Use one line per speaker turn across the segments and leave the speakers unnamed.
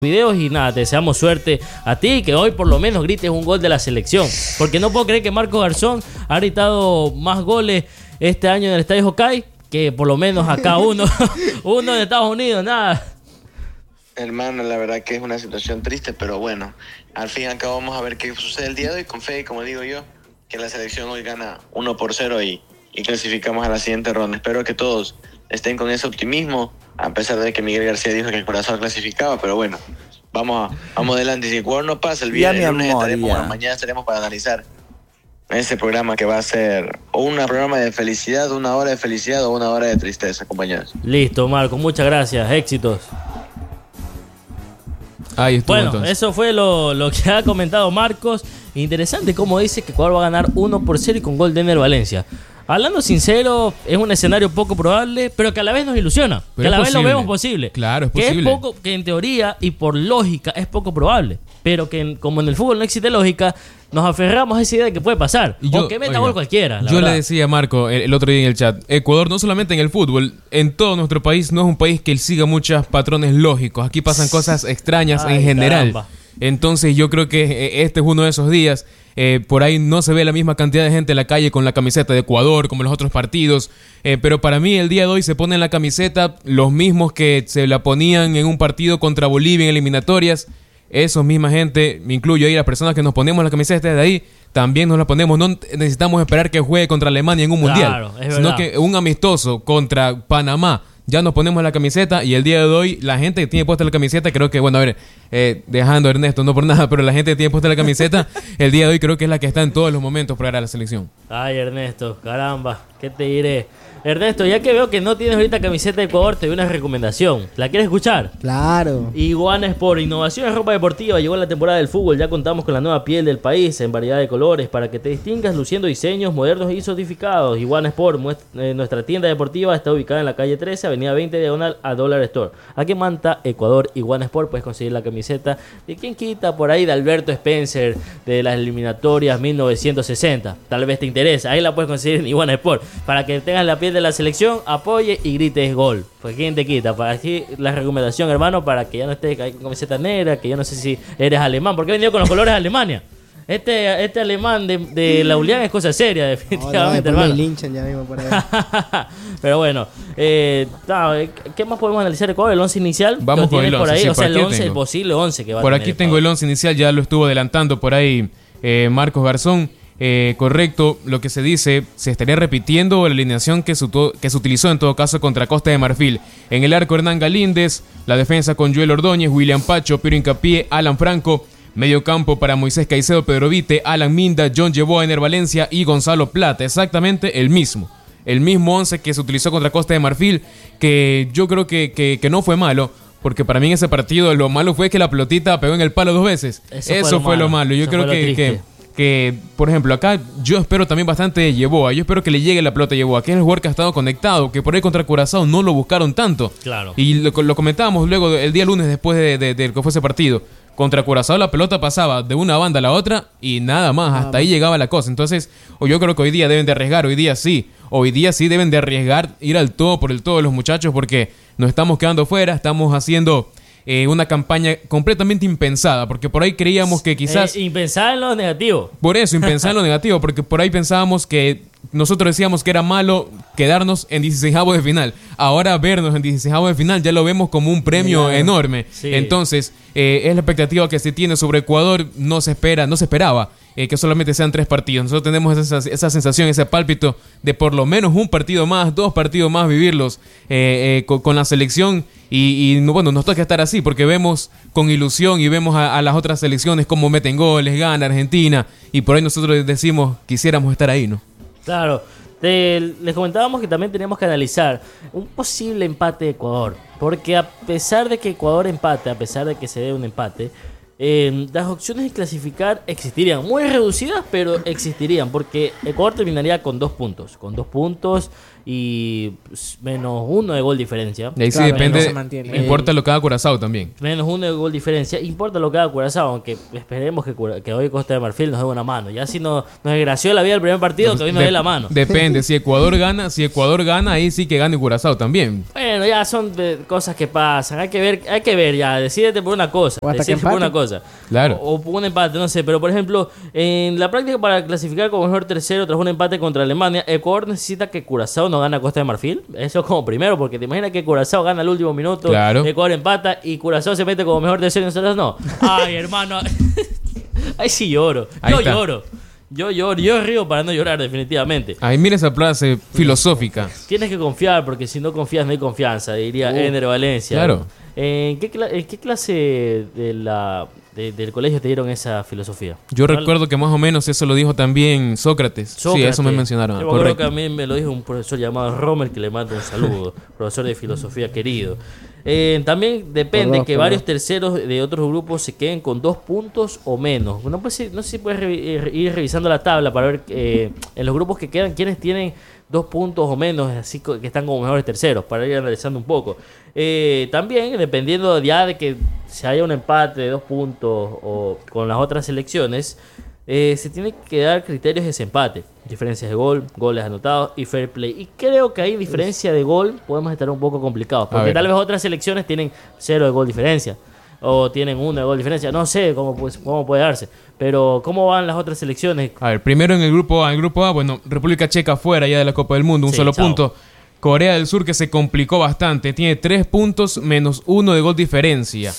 videos y nada, te deseamos suerte a ti, que hoy por lo menos grites un gol de la selección, porque no puedo creer que Marcos Garzón ha gritado más goles este año en el Estadio Hokkaido que por lo menos acá uno en Estados Unidos, nada.
Hermano, la verdad que es una situación triste, pero bueno, al fin y al cabo vamos a ver qué sucede el día de hoy con fe, y como digo yo, que la selección hoy gana 1-0 y clasificamos a la siguiente ronda. Espero que todos estén con ese optimismo, a pesar de que Miguel García dijo que el Curazao clasificaba, pero bueno, vamos adelante. Si el Ecuador no pasa, el lunes mañana estaremos para analizar ese programa que va a ser o un programa de felicidad, 1 hora de felicidad o 1 hora de tristeza, compañeros.
Listo, Marco, muchas gracias, éxitos.
Ahí estuvo,
bueno,
entonces.
eso fue lo que ha comentado Marcos. Interesante cómo dice que Ecuador va a ganar 1-0 y con gol de Ener Valencia. Hablando sincero, es un escenario poco probable, pero que a la vez nos ilusiona.
Pero
que a la vez
posible.
lo vemos posible.
Claro, es
que
posible.
Es poco, que en teoría y por lógica es poco probable. Pero que como en el fútbol no existe lógica, nos aferramos a esa idea de que puede pasar. O que meta gol cualquiera.
Yo le decía a Marco el otro día en el chat, Ecuador no solamente en el fútbol, en todo nuestro país no es un país que siga muchos patrones lógicos. Aquí pasan cosas extrañas en general.
Caramba.
Entonces yo creo que este es uno de esos días. Por ahí no se ve la misma cantidad de gente en la calle con la camiseta de Ecuador como en los otros partidos, pero para mí el día de hoy se ponen la camiseta los mismos que se la ponían en un partido contra Bolivia en eliminatorias. Esos misma gente, me incluyo ahí, las personas que nos ponemos la camiseta de ahí, también nos la ponemos. No necesitamos esperar que juegue contra Alemania en un mundial, sino que un amistoso contra Panamá, ya nos ponemos la camiseta. Y el día de hoy la gente que tiene puesta la camiseta, creo que, bueno, a ver, dejando a Ernesto, no por nada, pero la gente que tiene puesta la camiseta el día de hoy creo que es la que está en todos los momentos para ir a la selección.
Ay, Ernesto, caramba, ¿qué te diré? Ernesto, ya que veo que no tienes ahorita camiseta de Ecuador, te doy una recomendación. ¿La quieres escuchar?
Claro.
Iguana Sport, innovación en ropa deportiva. Llegó la temporada del fútbol, ya contamos con la nueva piel del país en variedad de colores para que te distingas luciendo diseños modernos y sofisticados. Iguana Sport, nuestra tienda deportiva está ubicada en la calle 13, avenida 20, diagonal a Dollar Store. Aquí en Manta, Ecuador, Iguana Sport, puedes conseguir la camiseta de quien quita por ahí, de Alberto Spencer, de las eliminatorias 1960. Tal vez te interesa, ahí la puedes conseguir en Iguana Sport, para que tengas la piel de la selección, apoye y grites gol. Pues quién te quita. Para aquí la recomendación, hermano, para que ya no estés ahí con camiseta negra, que yo no sé si eres alemán, porque he venido con los colores de Alemania. Este alemán de la Ulián es cosa seria, definitivamente, hermano.
Linchan ya mismo por ahí.
Pero bueno, ¿qué más podemos analizar de Ecuador? ¿El 11 inicial?
Vamos con el 11,
por ahí,
sí,
o sea,
por
el
aquí
11, el
tengo.
posible 11 que va
Por
a
aquí
tener
tengo
Ecuador.
el 11 inicial, ya lo estuvo adelantando por ahí Marcos Garzón. Correcto, lo que se dice, se estaría repitiendo la alineación que se utilizó en todo caso contra Costa de Marfil. En el arco, Hernán Galíndez, la defensa con Joel Ordóñez, William Pacho, Piero Hincapié, Alan Franco, medio campo para Moisés Caicedo, Pedro Vite, Alan Minda, John Yeboah, Ener Valencia y Gonzalo Plata. Exactamente el mismo 11 que se utilizó contra Costa de Marfil, que yo creo que no fue malo. Porque para mí en ese partido lo malo fue que la pelotita pegó en el palo 2 veces. Eso fue lo malo. Yo creo que, por ejemplo, acá yo espero también bastante de Yeboah. Yo espero que le llegue la pelota a Yeboah, que es el jugador que ha estado conectado, que por ahí contra Curazao no lo buscaron tanto.
Claro.
Y lo comentábamos luego el día lunes después de que fue ese partido. Contra Curazao la pelota pasaba de una banda a la otra y nada más, hasta ahí llegaba la cosa. Entonces, yo creo que hoy día deben de arriesgar, hoy día sí deben de arriesgar, ir al todo por el todo los muchachos, porque nos estamos quedando fuera, estamos haciendo una campaña completamente impensada, porque por ahí creíamos que quizás...
impensada en lo negativo.
Por eso, impensada en lo negativo, porque por ahí pensábamos que nosotros decíamos que era malo quedarnos en 16avos de final. Ahora vernos en 16avos de final ya lo vemos como un premio enorme.
Sí.
Entonces, es la expectativa que se tiene sobre Ecuador. No se esperaba que solamente sean 3 partidos. Nosotros tenemos esa sensación, ese pálpito de por lo menos un partido más, 2 partidos más vivirlos con la selección. Y bueno, nos toca estar así porque vemos con ilusión y vemos a las otras selecciones cómo meten goles, gana Argentina. Y por ahí nosotros decimos, quisiéramos estar ahí, ¿no?
Claro, les comentábamos que también teníamos que analizar un posible empate de Ecuador, porque a pesar de que Ecuador empate, a pesar de que se dé un empate, Las opciones de clasificar existirían, muy reducidas, pero existirían, porque Ecuador terminaría con 2 puntos. Con 2 puntos y menos 1 de gol diferencia.
Y ahí sí
Claro,
depende,
no se mantiene.
importa lo que haga Curazao también.
Menos 1 de gol diferencia. Importa lo que haga Curazao, aunque esperemos que hoy Costa de Marfil nos dé una mano. Ya si nos desgració la vida el primer partido, que hoy nos dé la mano.
Depende, si Ecuador gana, ahí sí que gane Curazao también.
Bueno, ya son cosas que pasan. Hay que ver ya. Decídete por una cosa.
O hasta que
Decídete por
empate.
una cosa.
Claro.
O por un empate, no sé. Pero por ejemplo, en la práctica para clasificar como mejor tercero tras un empate contra Alemania, Ecuador necesita que Curazao no gane a Costa de Marfil. Eso como primero, porque te imaginas que Curazao gana al último minuto,
Claro.
Ecuador empata y Curazao se mete como mejor tercero y nosotros no. Ay, hermano. Ahí sí lloro.
Ahí está.
Yo lloro. Yo río para no llorar, definitivamente.
Ahí mira esa frase filosófica.
Tienes que confiar, porque si no confías no hay confianza, diría Ener Valencia.
Claro.
¿En qué clase del colegio te dieron esa filosofía?
Yo recuerdo que más o menos eso lo dijo también Sócrates. Sí, eso me mencionaron.
Yo me acuerdo
Correcto.
que a mí me lo dijo un profesor llamado Rommel, que le mando un saludo, profesor de filosofía querido. También depende
Por
que
dos.
varios terceros de otros grupos se queden con 2 puntos o menos. No sé si puedes ir revisando la tabla para ver en los grupos que quedan quiénes tienen 2 puntos o menos, así que están como mejores terceros, para ir analizando un poco. También, dependiendo ya de que se haya un empate de 2 puntos o con las otras selecciones, se tienen que dar criterios de desempate, diferencias de gol, goles anotados y fair play. Y creo que ahí diferencia de gol podemos estar un poco complicados,
A
porque
ver.
tal vez otras selecciones tienen 0 de gol diferencia o tienen 1 de gol diferencia, no sé cómo puede darse, pero ¿cómo van las otras selecciones?
A ver, primero en el grupo A, bueno, República Checa fuera ya de la Copa del Mundo, un
Sí,
solo
chao.
punto. Corea del Sur, que se complicó bastante, tiene 3 puntos menos 1 de gol diferencia.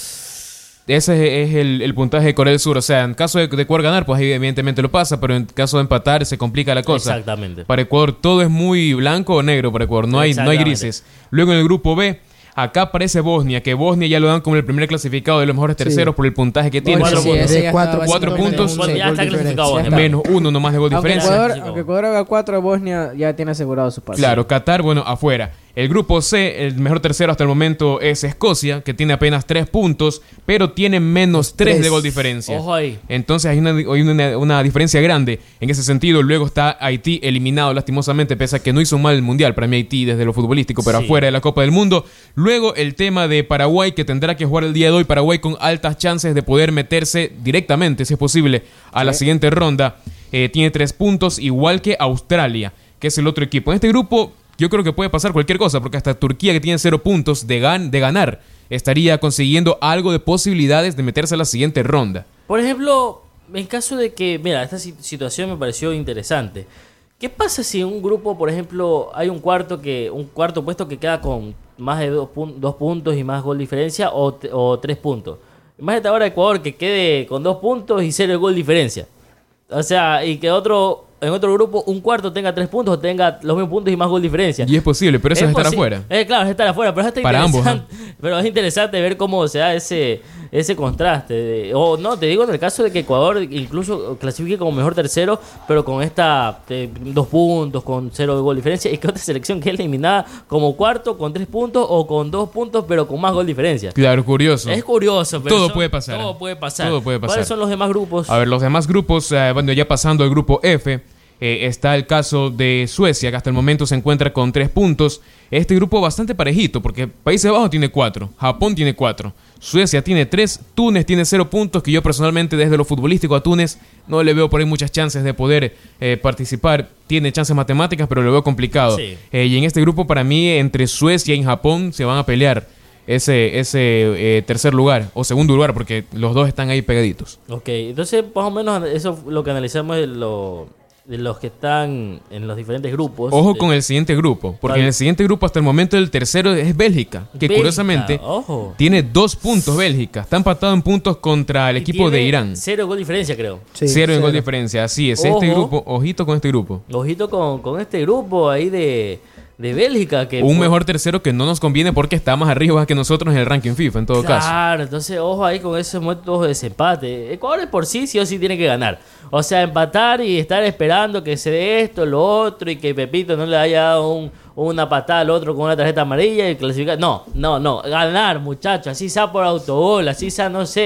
Ese es el puntaje de Corea del Sur. O sea, en caso de Ecuador ganar, pues ahí evidentemente lo pasa, pero en caso de empatar se complica la cosa.
Exactamente.
Para Ecuador todo es muy blanco o negro para Ecuador, no hay
Exactamente.
grises. Luego en el grupo B, acá aparece Bosnia, que Bosnia ya lo dan como el primer clasificado de los mejores terceros por el puntaje que tiene.
Cuatro puntos.
ese ya está
Cuatro
básicamente
puntos.
un
Bueno, ya
gol
está
diferencia.
clasificado
Ya
Bosnia.
está.
Menos 1 nomás de gol
Aunque
diferencia.
Ecuador, haga 4, Bosnia ya tiene asegurado su pase.
Claro, Qatar, bueno, afuera. El grupo C, el mejor tercero hasta el momento es Escocia, que tiene apenas 3 puntos, pero tiene menos 3 de gol diferencia.
Ojo ahí.
Entonces hay una diferencia grande en ese sentido. Luego está Haití eliminado lastimosamente, pese a que no hizo mal el Mundial. Para mí Haití desde lo futbolístico, pero
Sí.
afuera de la Copa del Mundo. Luego el tema de Paraguay, que tendrá que jugar el día de hoy. Paraguay con altas chances de poder meterse directamente, si es posible, a la siguiente ronda. Tiene 3 puntos, igual que Australia, que es el otro equipo. En este grupo yo creo que puede pasar cualquier cosa, porque hasta Turquía, que tiene 0 puntos de ganar, estaría consiguiendo algo de posibilidades de meterse a la siguiente ronda.
Por ejemplo, en caso de que, mira, esta situación me pareció interesante. ¿Qué pasa si en un grupo, por ejemplo, hay un cuarto puesto que queda con más de 2 puntos y más gol diferencia o 3 puntos? Imagínate ahora Ecuador que quede con 2 puntos y 0 de gol diferencia. O sea, y que en otro grupo un cuarto tenga 3 puntos o tenga los mismos puntos y más gol diferencia.
Y es posible, pero eso es estar
posi-
afuera.
Claro, es estar afuera, pero es
Para ambos,
interesante, pero es interesante ver cómo se da ese contraste. O no, te digo en el caso de que Ecuador incluso clasifique como mejor tercero, pero con 2 puntos, con 0 de gol diferencia, y que otra selección que es eliminada como cuarto con 3 puntos o con 2 puntos, pero con más gol diferencia.
Claro, curioso.
Es curioso, pero
Todo puede pasar.
Todo puede pasar.
Todo puede pasar.
¿Cuáles son los demás grupos?
A ver, los demás grupos, bueno, ya pasando al grupo F, está el caso de Suecia, que hasta el momento se encuentra con 3 puntos. Este grupo bastante parejito, porque Países Bajos tiene 4, Japón tiene 4, Suecia tiene 3, Túnez tiene 0 puntos, que yo personalmente desde lo futbolístico a Túnez no le veo por ahí muchas chances de poder participar. Tiene chances matemáticas, pero lo veo complicado.
Sí.
Y en este grupo, para mí, entre Suecia y Japón se van a pelear ese tercer lugar o segundo lugar, porque los dos están ahí pegaditos.
Ok, entonces más o menos eso es lo que analizamos de los que están en los diferentes grupos.
Ojo con el siguiente grupo, porque en el siguiente grupo hasta el momento el tercero es Bélgica, que
Bélgica,
curiosamente
ojo.
tiene 2 puntos Bélgica. Está empatado en puntos contra el equipo de Irán.
0 gol diferencia, creo.
Sí,
0 en gol
cero.
diferencia, así es.
Ojo.
Este grupo, ojito con este grupo.
Ojito con este grupo ahí de Bélgica. Que
Un mejor tercero que no nos conviene porque está más arriba que nosotros en el ranking FIFA, en todo caso.
Claro, entonces ojo ahí con esos métodos de desempate. Ecuador de por sí o sí tiene que ganar. O sea, empatar y estar esperando que se dé esto, lo otro, y que Pepito no le haya dado una patada al otro con una tarjeta amarilla y clasificar. No. Ganar, muchachos. Así sea por autogol, así sea, no sé.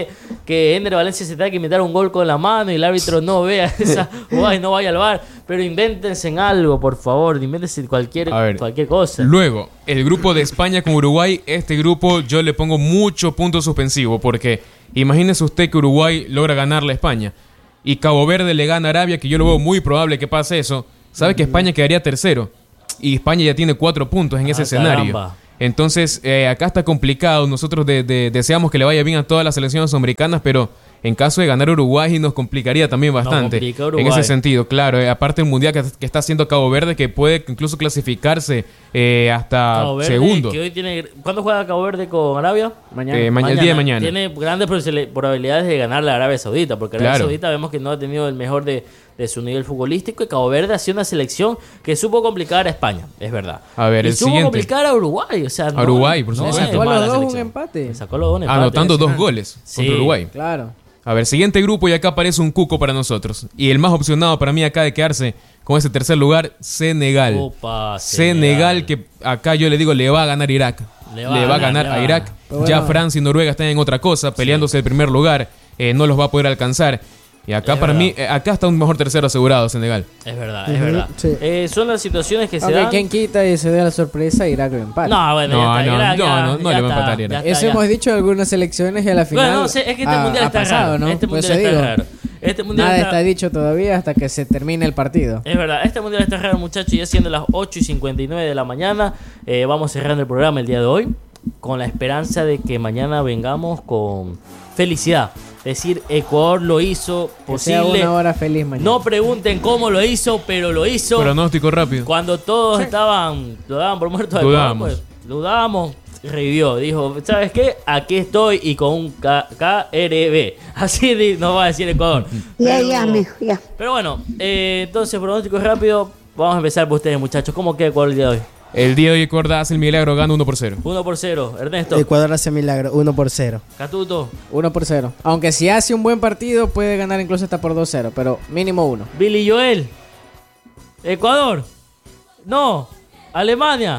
que Ender Valencia se tenga que inventar un gol con la mano y el árbitro no vea esa jugada y no vaya al VAR. Pero invéntense en algo, por favor. Invéntense cualquier cosa.
Luego, el grupo de España con Uruguay. Este grupo yo le pongo muchos puntos suspensivos porque imagínese usted que Uruguay logra ganarle a España y Cabo Verde le gana a Arabia, que yo lo veo muy probable que pase eso. Sabe que España quedaría tercero y España ya tiene 4 puntos en ese escenario.
Caramba.
Entonces, acá está complicado. Nosotros deseamos que le vaya bien a todas las selecciones americanas, pero en caso de ganar Uruguay nos complicaría también bastante. En ese sentido, claro. Aparte el mundial que está haciendo Cabo Verde, que puede incluso clasificarse hasta
Cabo Verde,
segundo.
Que hoy ¿cuándo juega Cabo Verde con Arabia?
Mañana.
El día de mañana.
Tiene grandes probabilidades de ganar la Arabia Saudita, porque Arabia Saudita vemos que no ha tenido el mejor de su nivel futbolístico, y Cabo Verde ha sido una selección que supo complicar a España, es verdad.
A ver,
y
el
supo
siguiente.
complicar a Uruguay, o sea,
A Uruguay, por supuesto.
Sacó a los dos un empate.
Sacó los dos un empate.
Anotando 2 goles contra Uruguay.
Claro.
A ver, siguiente grupo, y acá aparece un cuco para nosotros. Y el más opcionado para mí acá de quedarse con ese tercer lugar, Senegal.
Opa,
Senegal, que acá yo le digo, le va a ganar Irak. Le va a ganar a Irak.
Pero
Ya
bueno.
Francia y Noruega están en otra cosa, peleándose el primer lugar. No los va a poder alcanzar. Y acá
Es
para
verdad.
mí, acá está un mejor tercero asegurado, Senegal.
Es verdad, es verdad.
Sí.
Son las situaciones que se
Aunque
dan.
quien quita y se dé la sorpresa, Irak lo empata.
No, bueno,
No,
ya está.
no,
Irak,
no,
ya-
no, no
ya
le va a
está,
empatar Irak.
ya está,
Eso
ya.
hemos dicho en algunas elecciones y a la final.
Bueno, no sé, es que este mundial
ha
está
pasado,
raro.
¿no?
Este
Por
mundial
eso
está
digo,
raro. Este mundial
nada
está-
está dicho todavía hasta que se termine el partido.
Es verdad, este mundial está raro, muchachos. Ya siendo las 8:59 de la mañana, vamos cerrando el programa el día de hoy con la esperanza de que mañana vengamos con felicidad. Es decir, Ecuador lo hizo
Que sea
posible.
una hora feliz mañana.
No pregunten cómo lo hizo, pero lo hizo.
Pronóstico rápido.
Cuando todos lo daban por muerto,
Dudábamos.
pues, dudábamos, revivió. Dijo, ¿sabes qué? Aquí estoy y con un KRB. Así nos va a decir Ecuador.
Ya, mijo, ya.
Pero bueno, entonces, pronóstico rápido. Vamos a empezar por ustedes, muchachos. ¿Cómo queda Ecuador el día de hoy?
El día de hoy Ecuador hace el milagro, gana 1-0.
1-0. Ernesto,
Ecuador hace milagro, 1-0.
Catuto,
1-0. Aunque si hace un buen partido, puede ganar incluso hasta por 2-0. Pero mínimo 1.
Billy Joel. Ecuador. No. Alemania.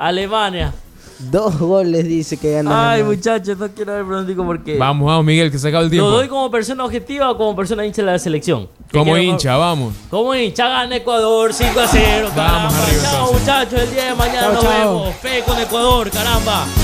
2 goles dice que gana.
Ay, muchachos, no quiero dar el pronóstico porque...
Vamos, Miguel, que se acaba el
¿Lo
tiempo.
doy como persona objetiva o como persona hincha de la selección?
Como
¿Qué quiero?
hincha, vamos.
Como hincha, gana Ecuador 5-0, caramba.
Vamos arriba,
Chao,
entonces.
muchachos, el día de mañana
Chao,
nos
chao.
vemos. Fe con Ecuador, caramba.